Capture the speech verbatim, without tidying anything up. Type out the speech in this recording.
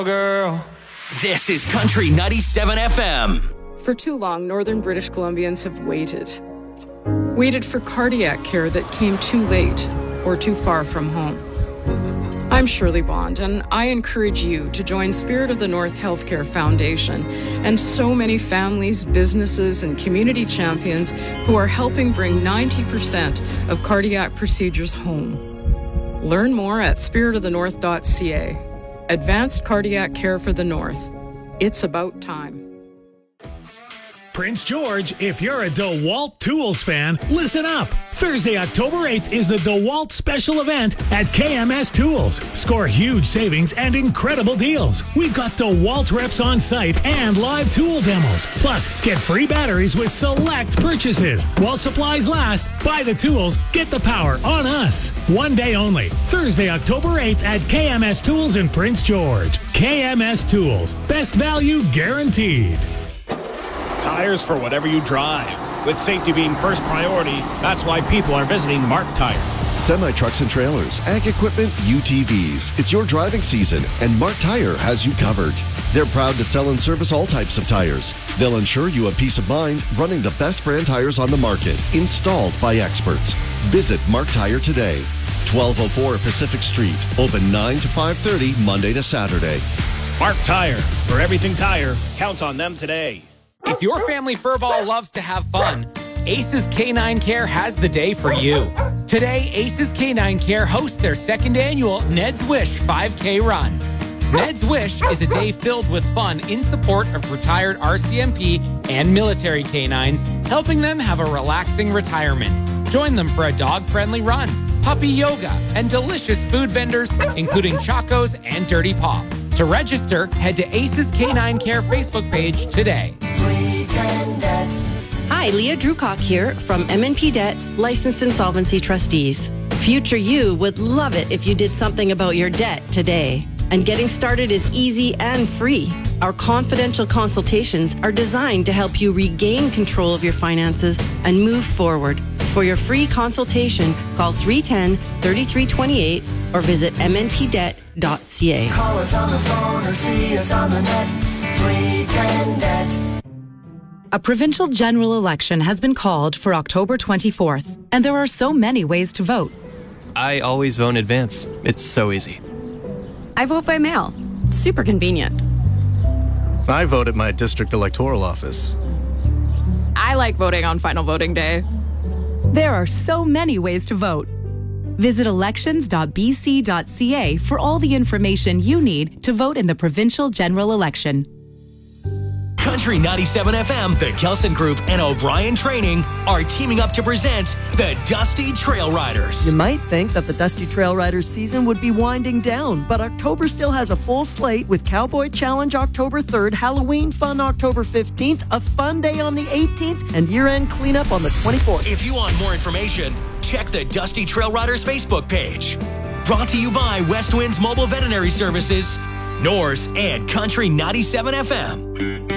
Girl. This is Country ninety-seven F M. For too long, Northern British Columbians have waited. Waited for cardiac care that came too late or too far from home. I'm Shirley Bond, and I encourage you to join Spirit of the North Healthcare Foundation and so many families, businesses, and community champions who are helping bring ninety percent of cardiac procedures home. Learn more at spirit of the north dot c a. Advanced cardiac care for the North. It's about time. Prince George, if you're a DeWalt Tools fan, listen up. Thursday, October eighth is the DeWalt special event at K M S Tools. Score huge savings and incredible deals. We've got DeWalt reps on site and live tool demos. Plus, get free batteries with select purchases. While supplies last, buy the tools, get the power on us. One day only. Thursday, October eighth at K M S Tools in Prince George. K M S Tools. Best value guaranteed. Tires for whatever you drive. With safety being first priority, that's why people are visiting Mark Tire. Semi-trucks and trailers, ag equipment, U T Vs. It's your driving season, and Mark Tire has you covered. They're proud to sell and service all types of tires. They'll ensure you have peace of mind running the best brand tires on the market, installed by experts. Visit Mark Tire today. twelve oh four Pacific Street. Open nine to five thirty, Monday to Saturday. Mark Tire. For everything tire, count on them today. If your family furball loves to have fun, Aces Canine Care has the day for you. Today, Aces Canine Care hosts their second annual Ned's Wish five K run. Ned's Wish is a day filled with fun in support of retired R C M P and military canines, helping them have a relaxing retirement. Join them for a dog-friendly run, puppy yoga, and delicious food vendors, including Chacos and Dirty Pop. To register, head to Aces Canine Care Facebook page today. Hi, Leah Drewcock here from M and P Debt, Licensed Insolvency Trustees. Future you would love it if you did something about your debt today. And getting started is easy and free. Our confidential consultations are designed to help you regain control of your finances and move forward. For your free consultation, call three one zero, three three two eight or visit m n p debt dot c a. Call us on the phone or see us on the net. three ten debt. A provincial general election has been called for October twenty-fourth, and there are so many ways to vote. I always vote in advance. It's so easy. I vote by mail. Super convenient. I vote at my district electoral office. I like voting on final voting day. There are so many ways to vote. Visit elections dot b c dot c a for all the information you need to vote in the provincial general election. Country ninety-seven F M, the Kelson Group, and O'Brien Training are teaming up to present the Dusty Trail Riders. You might think that the Dusty Trail Riders season would be winding down, but October still has a full slate with Cowboy Challenge October third, Halloween Fun October fifteenth, a fun day on the eighteenth, and year-end cleanup on the twenty-fourth. If you want more information, check the Dusty Trail Riders Facebook page. Brought to you by West Winds Mobile Veterinary Services, Norse, and Country ninety-seven F M.